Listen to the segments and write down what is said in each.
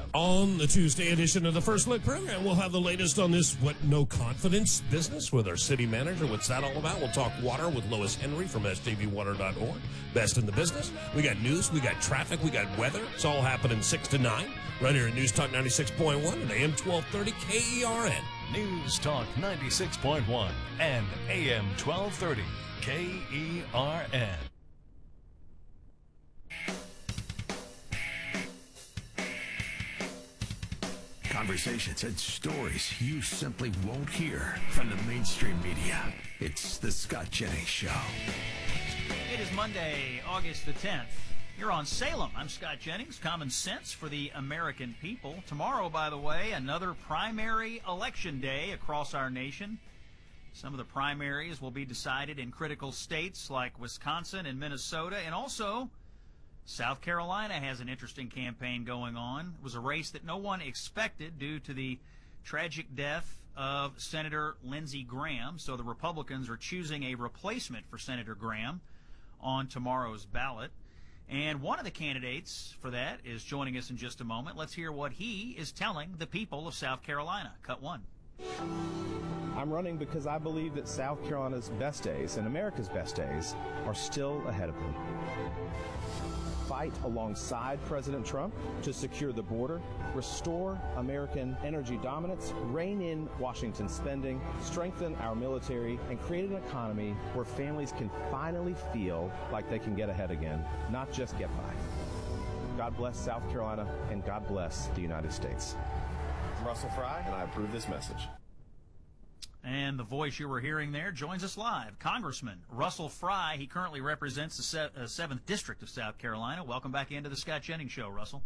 On the Tuesday edition of the First Look program, we'll have the latest on this what no confidence business with our city manager. What's that all about? We'll talk water with Lois Henry from sjvwater.org. Best in the business. We got news, we got traffic, we got weather. It's all happening 6 to 9 right here at News Talk 96.1 and AM 1230 KERN. News Talk 96.1 and AM 1230 KERN. Conversations and stories you simply won't hear from the mainstream media. It's the Scott Jennings Show. It is Monday, August the 10th. You're on Salem. I'm Scott Jennings. Common sense for the American people. Tomorrow, by the way, another primary election day across our nation. Some of the primaries will be decided in critical states like Wisconsin and Minnesota, and also South Carolina has an interesting campaign going on. It was a race that no one expected due to the tragic death of Senator Lindsey Graham. So the Republicans are choosing a replacement for Senator Graham on tomorrow's ballot. And one of the candidates for that is joining us in just a moment. Let's hear what he is telling the people of South Carolina. Cut one. I'm running because I believe that South Carolina's best days and America's best days are still ahead of them. Fight alongside President Trump to secure the border, restore American energy dominance, rein in Washington spending, strengthen our military, and create an economy where families can finally feel like they can get ahead again, not just get by. God bless South Carolina, and God bless the United States. I'm Russell Fry, and I approve this message. And the voice you were hearing there joins us live. Congressman Russell Fry. He currently represents the 7th District of South Carolina. Welcome back into the Scott Jennings Show, Russell.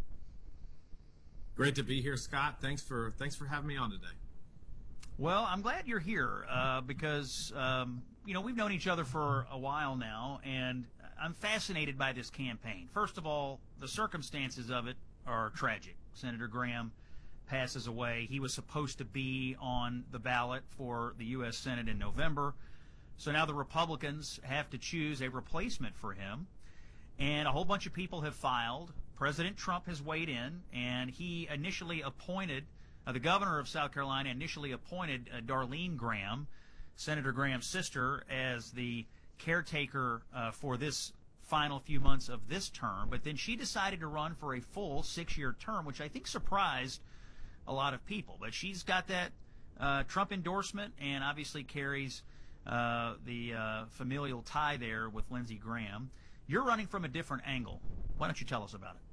Great to be here, Scott. Thanks for having me on today. Well, I'm glad you're here because, we've known each other for a while now, and I'm fascinated by this campaign. First of all, the circumstances of it are tragic. Senator Graham passes away. He was supposed to be on the ballot for the U.S. Senate in November. So now the Republicans have to choose a replacement for him. And a whole bunch of people have filed. President Trump has weighed in, and he initially appointed, the governor of South Carolina initially appointed Darlene Graham, Senator Graham's sister, as the caretaker for this final few months of this term. But then she decided to run for a full 6-year term, which I think surprised a lot of people. But she's got that Trump endorsement and obviously carries the familial tie there with Lindsey Graham. You're running from a different angle. Why don't you tell us about it?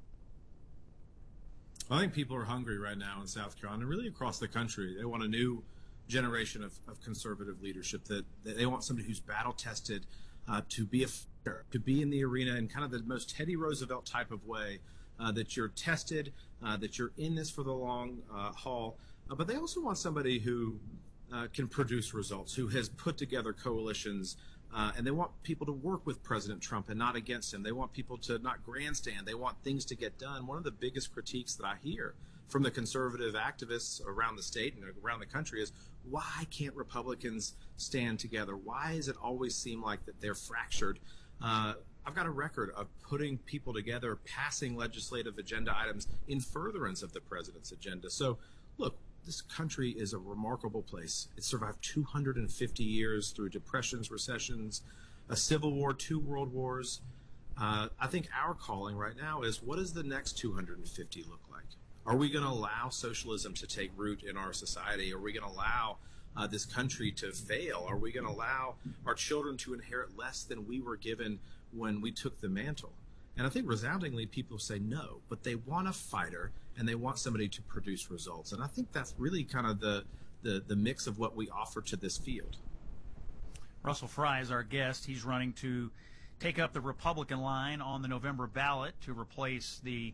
I think people are hungry right now in South Carolina, really across the country. They want a new generation of conservative leadership, that they want somebody who's battle-tested, to be to be in the arena in kind of the most Teddy Roosevelt type of way, that you're tested, that you're in this for the long haul. But they also want somebody who can produce results, who has put together coalitions, and they want people to work with President Trump and not against him. They want people to not grandstand. They want things to get done. One of the biggest critiques that I hear from the conservative activists around the state and around the country is, why can't Republicans stand together? Why does it always seem like that they're fractured? I've got a record of putting people together, passing legislative agenda items in furtherance of the president's agenda. So, look, this country is a remarkable place. It survived 250 years through depressions, recessions, a civil war, 2 world wars. I think our calling right now is, what does the next 250 look like? Are we going to allow socialism to take root in our society? Are we going to allow this country to fail? Are we going to allow our children to inherit less than we were given when we took the mantle? And I think resoundingly people say no, but they want a fighter and they want somebody to produce results. And I think that's really kind of the mix of what we offer to this field. Russell Fry is our guest. He's running to take up the Republican line on the November ballot to replace the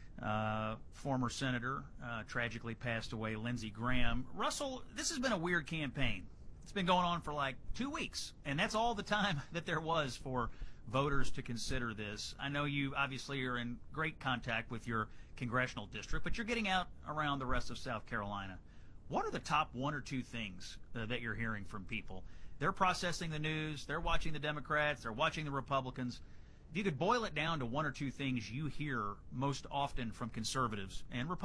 former senator, tragically passed away, Lindsey Graham. Russell, this has been a weird campaign. It's been going on for like 2 weeks, and that's all the time that there was for voters to consider this. I know you obviously are in great contact with your congressional district, but you're getting out around the rest of South Carolina. What are the top 1 or 2 things that you're hearing from people? They're processing the news, they're watching the Democrats, they're watching the Republicans. If you could boil it down to 1 or 2 things you hear most often from conservatives and Republicans,